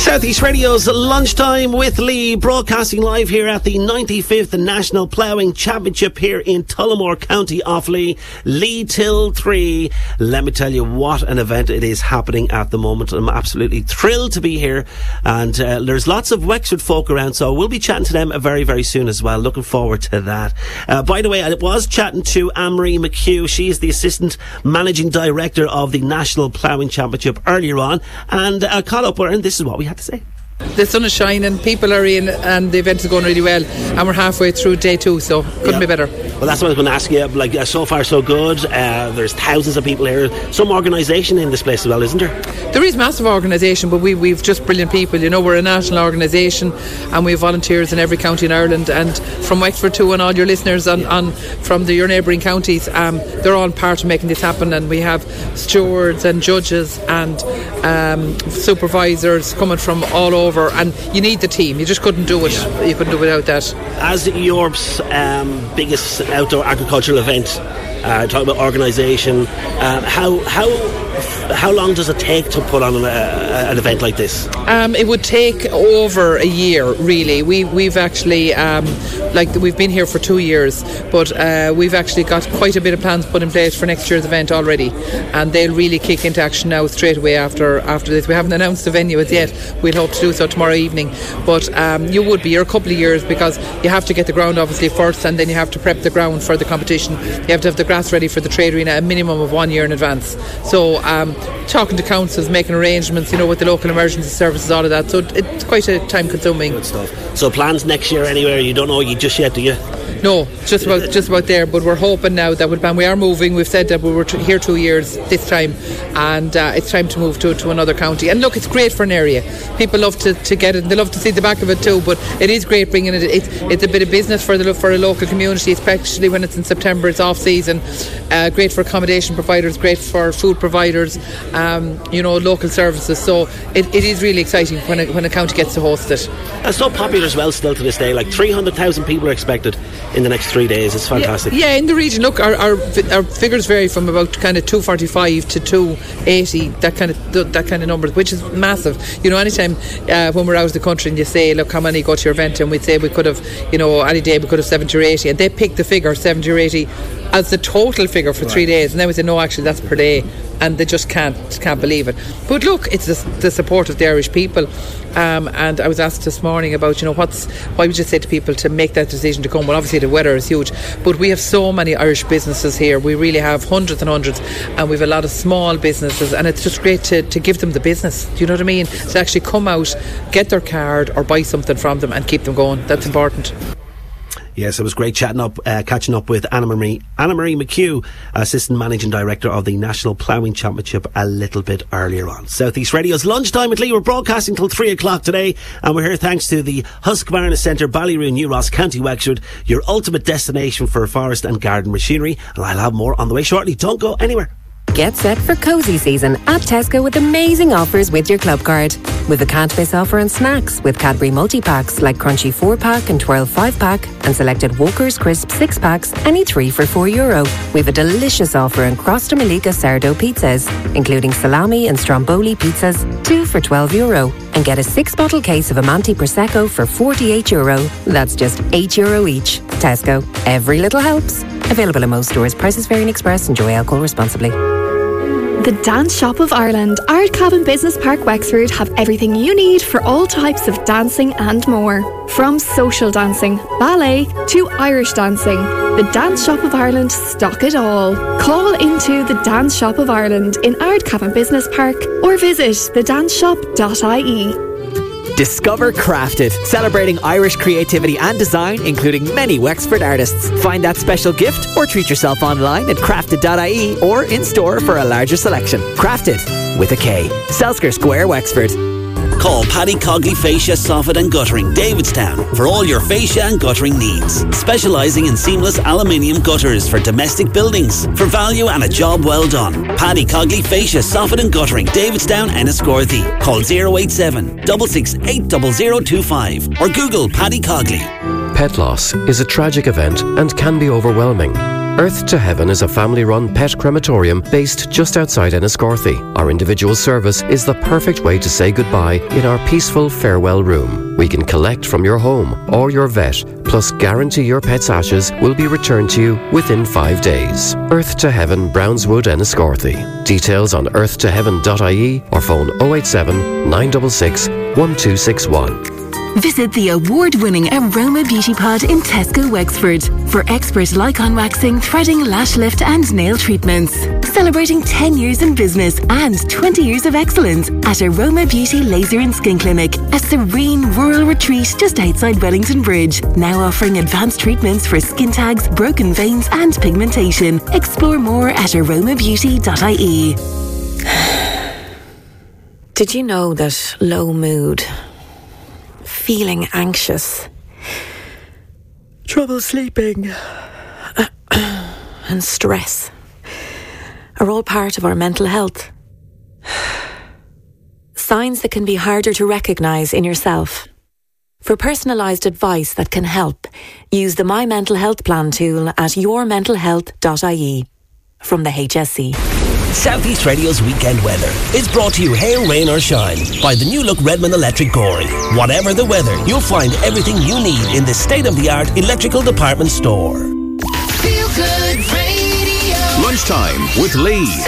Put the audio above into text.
Southeast Radio's Lunchtime with Lee, broadcasting live here at the 95th National Ploughing Championship here in Tullamore, County Offaly. Lee till 3. Let me tell you what an event it is happening at the moment. I'm absolutely thrilled to be here, and there's lots of Wexford folk around, so we'll be chatting to them very, very soon as well. Looking forward to that. By the way, I was chatting to Anne-Marie McHugh. She is the Assistant Managing Director of the National Ploughing Championship earlier on, and I caught up with her, and this is what we had to say. The sun is shining, people are in, and the event is going really well, and we're halfway through day 2, so couldn't be better. Well, that's what I was going to ask you. Like, so far so good. There's thousands of people here. Some organisation in this place as well, isn't there? There is massive organisation, but we've just brilliant people. You know, we're a national organisation, and we have volunteers in every county in Ireland, and from Wexford too, and all your listeners from your neighbouring counties, they're all part of making this happen. And we have stewards and judges and supervisors coming from all over, and you need the team. You just couldn't do it. You couldn't do it without that. As Europe's biggest outdoor agricultural event, talking about organisation, how long does it take to put on an event like this? It would take over a year, really. We've actually we've been here for 2 years, but we've actually got quite a bit of plans put in place for next year's event already, and they'll really kick into action now straight away after this. We haven't announced the venue as yet. We'll hope to do so tomorrow evening, but you're a couple of years, because you have to get the ground obviously first, and then you have to prep the ground for the competition. You have to have the grass ready for the trade arena a minimum of 1 year in advance. So talking to councils, making arrangements, with the local emergency services, all of that. So it's quite a time consuming. Good stuff. So plans next year anywhere? You don't know just yet, do you? No, just about there, but we're hoping now that we are moving. We've said that we were here 2 years this time, and it's time to move to another county. And look, it's great for an area. People love to get it, and they love to see the back of it too, but it is great bringing it. It's a bit of business for a local community, especially when it's in September. It's off season. Great for accommodation providers, great for food providers, local services. So it is really exciting when a county gets to host it. It's so popular as well still to this day. Like 300,000 people are expected in the next 3 days. It's fantastic. Yeah, in the region. Look, our figures vary from about kind of 245 to 280, that kind of number, which is massive. Anytime when we're out of the country and you say, look, how many go to your event, and we'd say we could have, any day we could have 70 or 80, and they pick the figure 70 or 80 as the total figure for 3 days, and then we say, no, actually that's per day, and they just can't believe it. But look, it's the support of the Irish people, and I was asked this morning about, why would you say to people to make that decision to come? Well, obviously the weather is huge, but we have so many Irish businesses here. We really have hundreds and hundreds, and we have a lot of small businesses, and it's just great to give them the business. Do you know what I mean? To actually come out, get their card or buy something from them and keep them going. That's important. Yes, it was great catching up with Anne-Marie McHugh, Assistant Managing Director of the National Ploughing Championship, a little bit earlier on. Southeast Radio's Lunchtime with Lee. We're broadcasting till 3 o'clock today, and we're here thanks to the Husqvarna Centre, Ballyroon, New Ross, County Wexford, your ultimate destination for forest and garden machinery. And I'll have more on the way shortly. Don't go anywhere. Get set for cosy season at Tesco with amazing offers with your club card. With a can't miss offer on snacks with Cadbury multi-packs like Crunchy 4-pack and Twirl 5-pack, and selected Walker's Crisp 6-packs, any 3 for €4. We've a delicious offer on Crosta Malika sourdough pizzas, including salami and stromboli pizzas, 2 for €12. And get a 6-bottle case of Amanti Prosecco for €48. That's just €8 each. Tesco. Every little helps. Available in most stores. Prices vary in Express. Enjoy alcohol responsibly. The Dance Shop of Ireland, Ardcabin Business Park, Wexford have everything you need for all types of dancing and more. From social dancing, ballet to Irish dancing, the Dance Shop of Ireland stock it all. Call into the Dance Shop of Ireland in Ardcabin Business Park or visit thedanceshop.ie. Discover Crafted, celebrating Irish creativity and design, including many Wexford artists. Find that special gift or treat yourself online at crafted.ie or in store for a larger selection. Crafted, with a K. Selsker Square, Wexford. Call Paddy Cogley Fascia, Soffit and Guttering, Davidstown, for all your fascia and guttering needs. Specialising in seamless aluminium gutters for domestic buildings. For value and a job well done. Paddy Cogley Fascia, Soffit and Guttering, Davidstown, Enniscorthy. Call 087 668 0025 or Google Paddy Cogley. Pet loss is a tragic event and can be overwhelming. Earth to Heaven is a family-run pet crematorium based just outside Enniscorthy. Our individual service is the perfect way to say goodbye in our peaceful farewell room. We can collect from your home or your vet, plus guarantee your pet's ashes will be returned to you within 5 days. Earth to Heaven, Brownswood, Enniscorthy. Details on earthtoheaven.ie or phone 087 966 1261. Visit the award-winning Aroma Beauty Pod in Tesco Wexford for expert Lycon waxing, threading, lash lift and nail treatments. Celebrating 10 years in business and 20 years of excellence at Aroma Beauty Laser and Skin Clinic, a serene rural retreat just outside Wellington Bridge. Now offering advanced treatments for skin tags, broken veins and pigmentation. Explore more at aromabeauty.ie. Did you know that low mood, feeling anxious, trouble sleeping, and stress are all part of our mental health? Signs that can be harder to recognise in yourself. For personalised advice that can help, use the My Mental Health Plan tool at yourmentalhealth.ie from the HSC. South East Radio's weekend weather is brought to you, hail, rain or shine, by the new look Redmond Electric Gorey. Whatever the weather, you'll find everything you need in this state-of-the-art electrical department store. Feel Good Radio. Lunchtime with Lee.